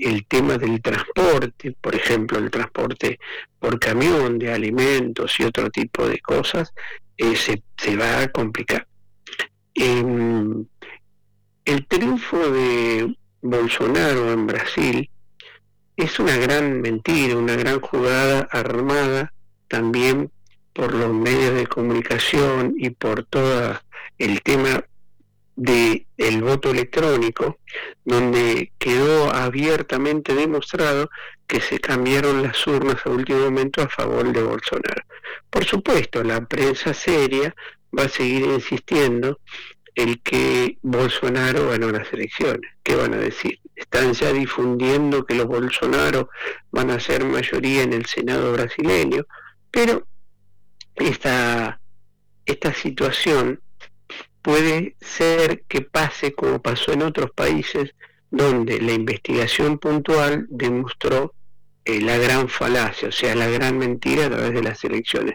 el tema del transporte, por ejemplo, el transporte por camión de alimentos y otro tipo de cosas, se va a complicar. El triunfo de Bolsonaro en Brasil es una gran mentira, una gran jugada armada también por los medios de comunicación y por todo el tema del voto electrónico, donde quedó abiertamente demostrado que se cambiaron las urnas a último momento a favor de Bolsonaro. Por supuesto, la prensa seria va a seguir insistiendo el que Bolsonaro ganó las elecciones. ¿Qué van a decir? Están ya difundiendo que los Bolsonaro van a ser mayoría en el Senado brasileño, pero esta situación puede ser que pase como pasó en otros países, donde la investigación puntual demostró la gran falacia, o sea, la gran mentira a través de las elecciones.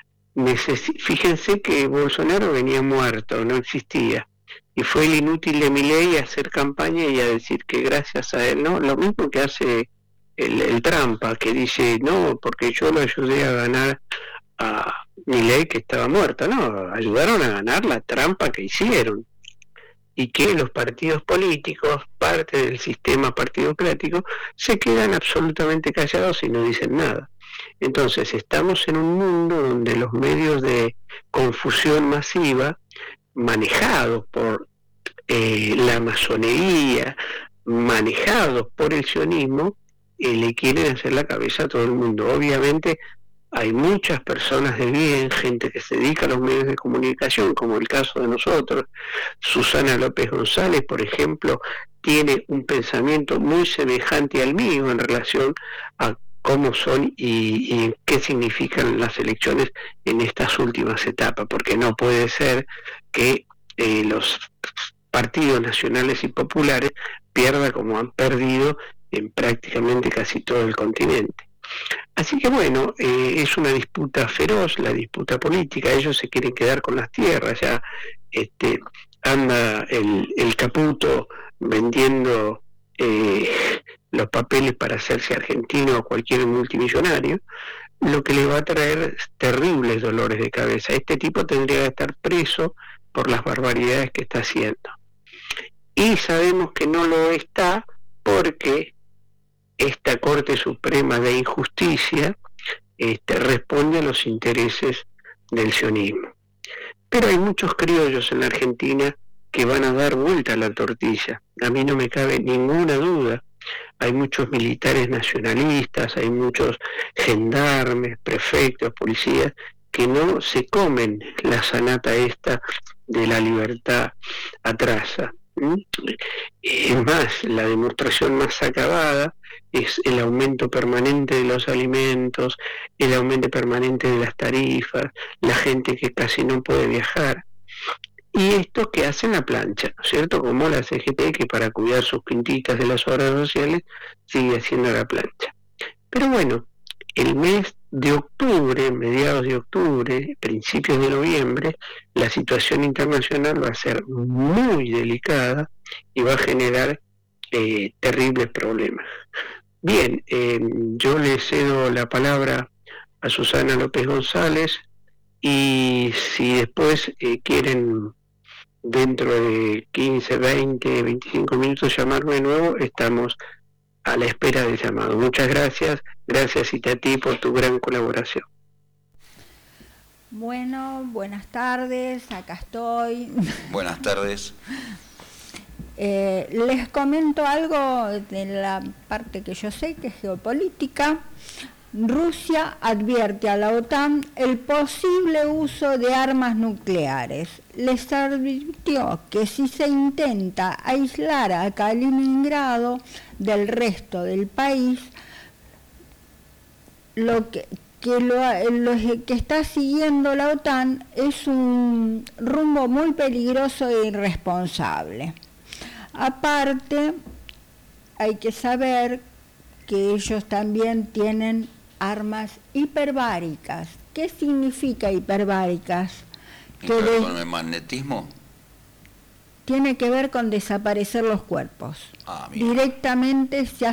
Fíjense que Bolsonaro venía muerto, no existía, y fue el inútil de Milei a hacer campaña y a decir que gracias a él, ¿no? Lo mismo que hace el Trampa, que dice, no, porque yo lo ayudé a ganar a Milei, que estaba muerto. No, ayudaron a ganar la trampa que hicieron, y que los partidos políticos, parte del sistema partidocrático, se quedan absolutamente callados y no dicen nada. Entonces estamos en un mundo donde los medios de confusión masiva, manejados por la masonería, manejados por el sionismo, le quieren hacer la cabeza a todo el mundo. Obviamente hay muchas personas de bien, gente que se dedica a los medios de comunicación, como el caso de nosotros. Susana López González, por ejemplo, tiene un pensamiento muy semejante al mío en relación a cómo son y qué significan las elecciones en estas últimas etapas, porque no puede ser que los partidos nacionales y populares pierdan como han perdido en prácticamente casi todo el continente. Así que bueno, es una disputa feroz, la disputa política. Ellos se quieren quedar con las tierras, ya anda el Caputo vendiendo los papeles para hacerse argentino o cualquier multimillonario, lo que le va a traer terribles dolores de cabeza. Este tipo tendría que estar preso por las barbaridades que está haciendo. Y sabemos que no lo está porque esta Corte Suprema de Injusticia responde a los intereses del sionismo. Pero hay muchos criollos en la Argentina que van a dar vuelta a la tortilla. A mí no me cabe ninguna duda. Hay muchos militares nacionalistas, hay muchos gendarmes, prefectos, policías, que no se comen la sanata esta de la libertad atrasa. Es más, la demostración más acabada es el aumento permanente de los alimentos, el aumento permanente de las tarifas, la gente que casi no puede viajar. Y estos que hacen la plancha, ¿no es cierto? Como la CGT, que para cuidar sus pintitas de las obras sociales sigue haciendo la plancha. Pero bueno, el mes de octubre, mediados de octubre, principios de noviembre, la situación internacional va a ser muy delicada y va a generar terribles problemas. Bien, yo le cedo la palabra a Susana López González, y si después quieren dentro de 15, 20, 25 minutos llamarme de nuevo, estamos a la espera del llamado. Muchas gracias, gracias Itatí por tu gran colaboración. Bueno, buenas tardes, acá estoy. Buenas tardes. Les comento algo de la parte que yo sé, que es geopolítica. Rusia advierte a la OTAN el posible uso de armas nucleares. Les advirtió que si se intenta aislar a Kaliningrado del resto del país, lo que está siguiendo la OTAN es un rumbo muy peligroso e irresponsable. Aparte, hay que saber que ellos también tienen armas hiperbáricas. ¿Qué significa hiperbáricas? ¿Con el magnetismo? Tiene que ver con desaparecer los cuerpos. Ah, mira. Directamente se